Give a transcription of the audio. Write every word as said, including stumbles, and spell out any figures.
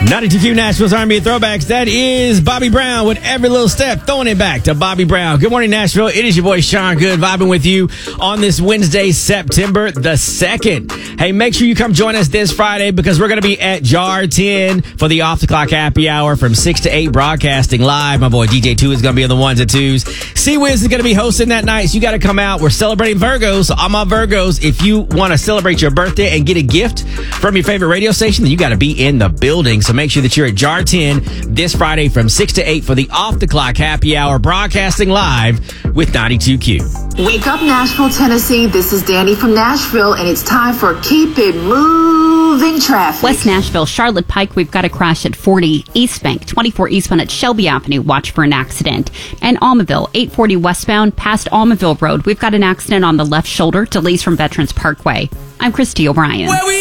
ninety-two Q Nashville's Army of Throwbacks. That is Bobby Brown with Every Little Step, throwing it back to Bobby Brown. Good morning, Nashville. It is your boy, Sean Good, vibing with you on this Wednesday, September the second. Hey, make sure you come join us this Friday because we're going to be at Jar ten for the Off the Clock Happy Hour from six to eight, broadcasting live. My boy, D J two is going to be on the ones and twos. C-Wiz is going to be hosting that night, so you got to come out. We're celebrating Virgos, so all my Virgos, if you want to celebrate your birthday and get a gift from your favorite radio station, then you got to be in the building. So make sure that you're at Jar ten this Friday from six to eight for the Off the Clock Happy Hour, broadcasting live with ninety-two Q. Wake up, Nashville, Tennessee. This is Danny from Nashville, and it's time for Keep It Moving Traffic. West Nashville, Charlotte Pike, we've got a crash at forty East Bank, twenty-four eastbound at Shelby Avenue. Watch for an accident. And Almaville, eight forty westbound past Almaville Road. We've got an accident on the left shoulder, delays from Veterans Parkway. I'm Christy O'Brien. Where we